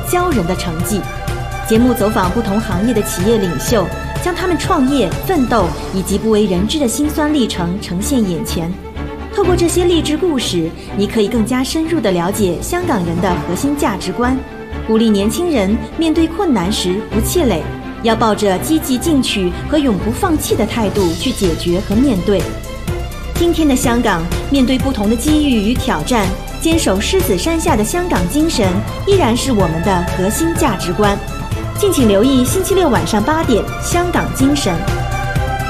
骄人的成绩。节目走访不同行业的企业领袖，将他们创业、奋斗以及不为人知的辛酸历程呈现眼前。透过这些励志故事，你可以更加深入地了解香港人的核心价值观，鼓励年轻人面对困难时不气馁，要抱着积极进取和永不放弃的态度去解决和面对。今天的香港，面对不同的机遇与挑战，坚守狮子山下的香港精神依然是我们的核心价值观。敬请留意星期六晚上8点《香港精神》。